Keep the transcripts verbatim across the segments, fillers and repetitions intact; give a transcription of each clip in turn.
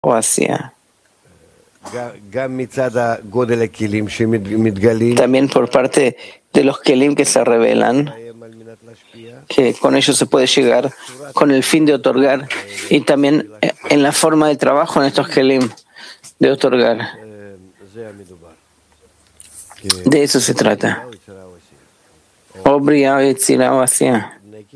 o hacia. También por parte de los kelim que se revelan, que con ellos se puede llegar con el fin de otorgar, y también en la forma de trabajo en estos kelim de otorgar. De eso se trata. O Briah o Yetzirah o Asiá.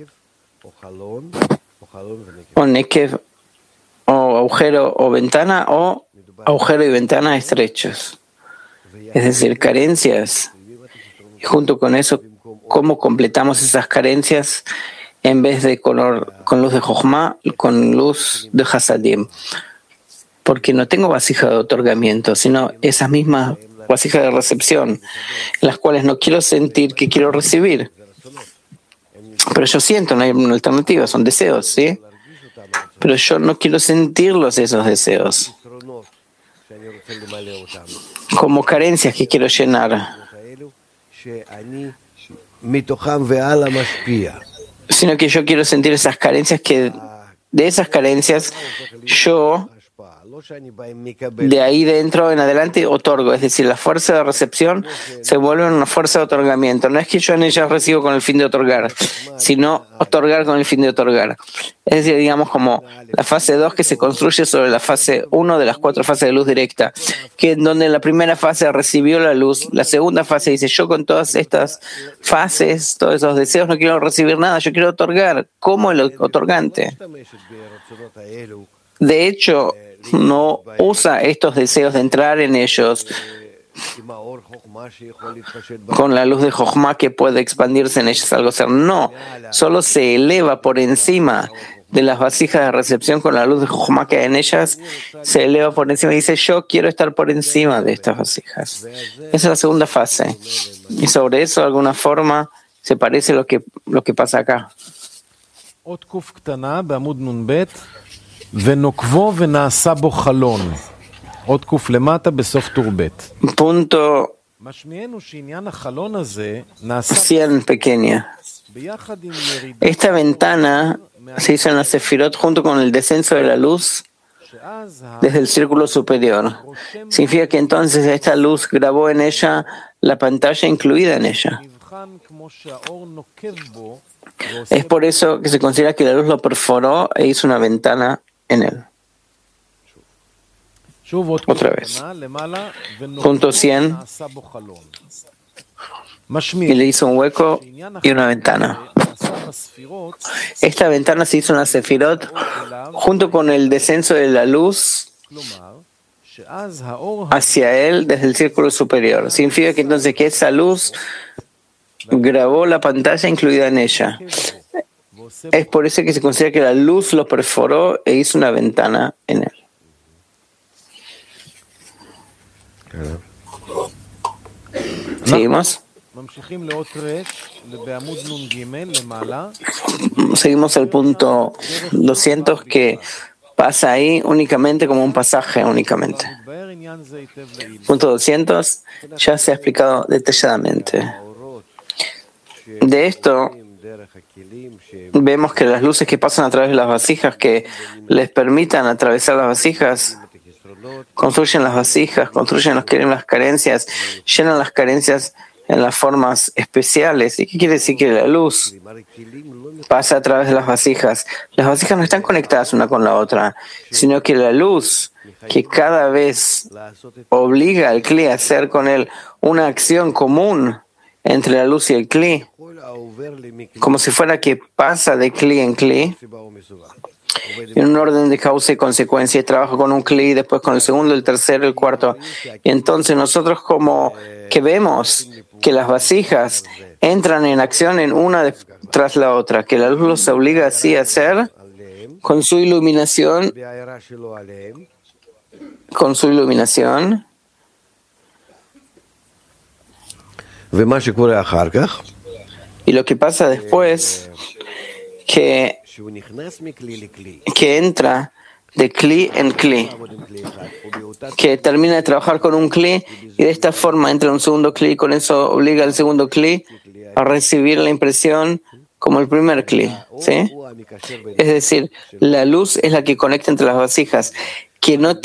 O Nekev, o agujero o ventana, o agujero y ventana estrechos. Es decir, carencias. Y junto con eso, ¿cómo completamos esas carencias en vez de color, con luz de Jochma, con luz de Hasadim? Porque no tengo vasija de otorgamiento, sino esas mismas vasijas de recepción, en las cuales no quiero sentir que quiero recibir. Pero yo siento, no hay una alternativa, son deseos, ¿sí? Pero yo no quiero sentirlos, esos deseos, como carencias que quiero llenar, sino que yo quiero sentir esas carencias que, de esas carencias, yo de ahí dentro en adelante otorgo, es decir, la fuerza de recepción se vuelve una fuerza de otorgamiento. No es que yo en ella recibo con el fin de otorgar, sino otorgar con el fin de otorgar. Es decir, digamos como la fase dos que se construye sobre la fase uno de las cuatro fases de luz directa, que en donde la primera fase recibió la luz, la segunda fase dice, yo con todas estas fases, todos esos deseos no quiero recibir nada, yo quiero otorgar como el otorgante. De hecho, no usa estos deseos de entrar en ellos con la luz de Jochma que puede expandirse en ellos algo ser. No, solo se eleva por encima de las vasijas de recepción con la luz de Jochma que hay en ellas, se eleva por encima y dice, yo quiero estar por encima de estas vasijas. Esa es la segunda fase. Y sobre eso, de alguna forma, se parece lo que, lo que pasa acá. Punto cien pequeña. Esta ventana se hizo en la Sefirot junto con el descenso de la luz desde el círculo superior. Significa que entonces esta luz grabó en ella la pantalla incluida en ella. Es por eso que se considera que la luz lo perforó e hizo una ventana en él. Otra vez. Punto cien. Y le hizo un hueco y una ventana. Esta ventana se hizo en la Sefirot junto con el descenso de la luz hacia él desde el círculo superior. Significa que entonces que esa luz grabó la pantalla incluida en ella. Es por eso que se considera que la luz lo perforó e hizo una ventana en él. ¿Seguimos? Seguimos al punto doscientos que pasa ahí únicamente como un pasaje únicamente. Punto doscientos ya se ha explicado detalladamente. De esto vemos que las luces que pasan a través de las vasijas, que les permitan atravesar las vasijas, construyen las vasijas, construyen los, las carencias, llenan las carencias en las formas especiales. ¿Y qué quiere decir? Que la luz pasa a través de las vasijas. Las vasijas no están conectadas una con la otra, sino que la luz, que cada vez obliga al Kli a hacer con él una acción común entre la luz y el Kli, como si fuera que pasa de Kli en Kli, en un orden de causa y consecuencia, y trabaja con un Kli, después con el segundo, el tercero, el cuarto. Y entonces nosotros como que vemos que las vasijas entran en acción en una tras la otra, que la luz los obliga así a hacer con su iluminación, con su iluminación. Y lo que pasa después, que, que entra de Kli en Kli, que termina de trabajar con un Kli y de esta forma entra un segundo Kli, y con eso obliga al segundo Kli a recibir la impresión como el primer Kli, ¿sí? Es decir, la luz es la que conecta entre las vasijas. que no